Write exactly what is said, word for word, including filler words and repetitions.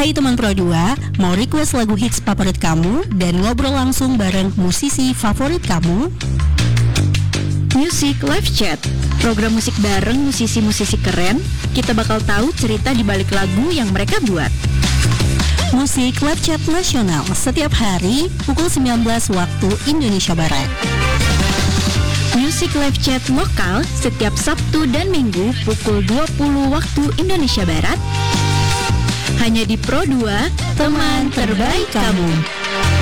Hai teman Pro dua, mau request lagu hits favorit kamu dan ngobrol langsung bareng musisi favorit kamu? Music Live Chat, program musik bareng musisi-musisi keren. Kita bakal tahu cerita di balik lagu yang mereka buat. Musik Live Chat Nasional setiap hari pukul sembilan belas waktu Indonesia Barat. Music Live Chat lokal setiap Sabtu dan Minggu pukul dua puluh waktu Indonesia Barat. Hanya di Pro dua, teman terbaik kamu.